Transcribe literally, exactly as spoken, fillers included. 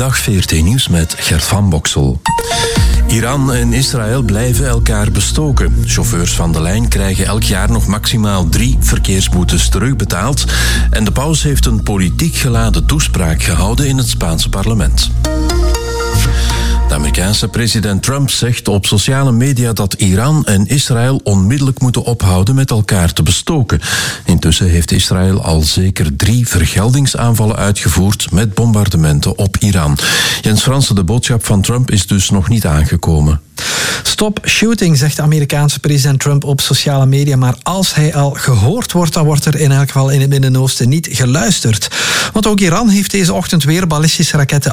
Goedemiddag, V R T Nieuws met Gert van Boksel. Iran en Israël blijven elkaar bestoken. Chauffeurs van de lijn krijgen elk jaar nog maximaal drie verkeersboetes terugbetaald. En de paus heeft een politiek geladen toespraak gehouden in het Spaanse parlement. De Amerikaanse president Trump zegt op sociale media dat Iran en Israël onmiddellijk moeten ophouden met elkaar te bestoken. Intussen heeft Israël al zeker drie vergeldingsaanvallen uitgevoerd met bombardementen op Iran. Jens Fransen, de boodschap van Trump is dus nog niet aangekomen. Stop shooting, zegt de Amerikaanse president Trump op sociale media. Maar als hij al gehoord wordt, dan wordt er in elk geval in het Midden-Oosten niet geluisterd. Want ook Iran heeft deze ochtend weer ballistische raketten